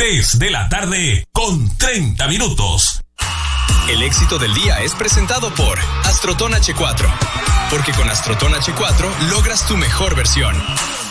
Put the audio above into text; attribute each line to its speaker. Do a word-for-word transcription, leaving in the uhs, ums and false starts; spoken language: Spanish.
Speaker 1: tres de la tarde con treinta minutos.
Speaker 2: El éxito del día es presentado por Astroton H cuatro. Porque con Astroton H cuatro logras tu mejor versión.